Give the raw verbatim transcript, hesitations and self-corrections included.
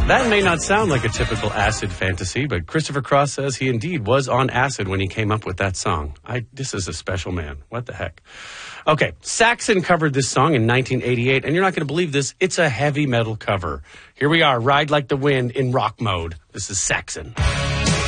That may not sound like a typical acid fantasy, but Christopher Cross says he indeed was on acid when he came up with that song. I, this is a special man. What the heck? Okay, Saxon covered this song in nineteen eighty-eight, and you're not going to believe this. It's a heavy metal cover. Here we are, Ride Like the Wind in rock mode. This is Saxon.